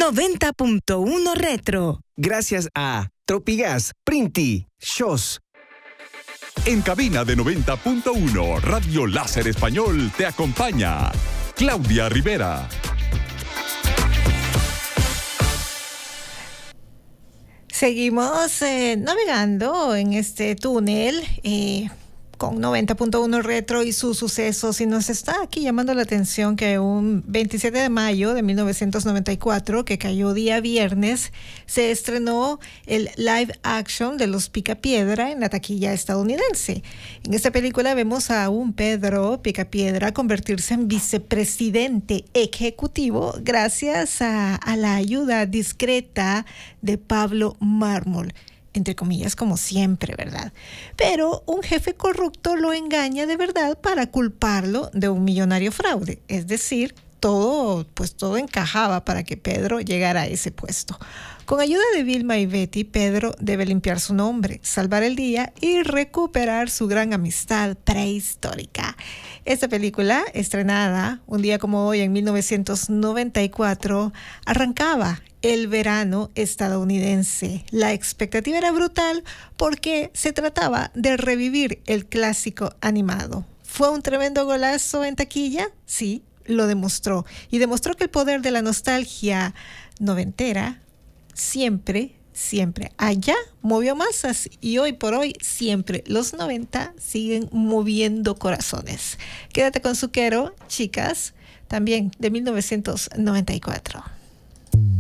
90.1 Retro. Gracias a Tropigas, Printi, Shows. En cabina de 90.1 Radio Láser Español te acompaña Claudia Rivera. Seguimos navegando en este túnel con 90.1 Retro y sus sucesos, y nos está aquí llamando la atención que un 27 de mayo de 1994, que cayó día viernes, se estrenó el live action de Los Picapiedra en la taquilla estadounidense. En esta película vemos a un Pedro Picapiedra convertirse en vicepresidente ejecutivo gracias a la ayuda discreta de Pablo Mármol, entre comillas, como siempre, ¿verdad? Pero un jefe corrupto lo engaña de verdad para culparlo de un millonario fraude. Es decir, todo encajaba para que Pedro llegara a ese puesto. Con ayuda de Vilma y Betty, Pedro debe limpiar su nombre, salvar el día y recuperar su gran amistad prehistórica. Esta película, estrenada un día como hoy en 1994, arrancaba el verano estadounidense. La expectativa era brutal porque se trataba de revivir el clásico animado. ¿Fue un tremendo golazo en taquilla? Sí, lo demostró. Y demostró que el poder de la nostalgia noventera siempre allá movió masas, y hoy por hoy siempre los 90 siguen moviendo corazones. Quédate con Zucchero, chicas, también de 1994.